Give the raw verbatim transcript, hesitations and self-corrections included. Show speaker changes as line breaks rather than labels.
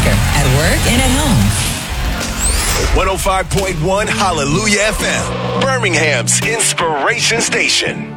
Tracker at work and at home.
one oh five point one Hallelujah F M, Birmingham's inspiration station.